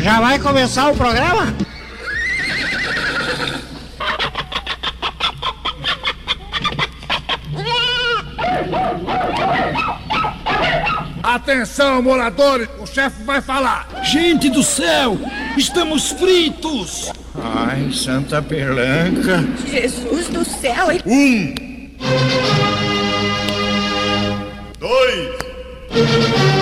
Já vai começar o programa? Atenção, moradores, o chefe vai falar. Gente do céu, estamos fritos. Ai, Santa Pelanca. Jesus do céu. 1, 2